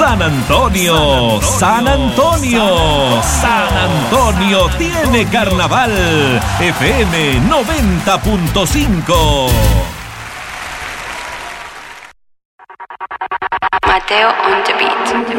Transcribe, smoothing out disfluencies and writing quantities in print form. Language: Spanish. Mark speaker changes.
Speaker 1: San Antonio, San Antonio, San Antonio tiene carnaval. FM 90.5.
Speaker 2: Mateo on the beat.